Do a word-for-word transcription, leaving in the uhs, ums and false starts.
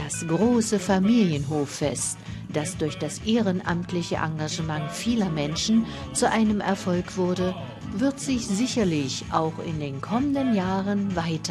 Das große Familienhoffest, das durch das ehrenamtliche Engagement vieler Menschen zu einem Erfolg wurde, wird sich sicherlich auch in den kommenden Jahren weiter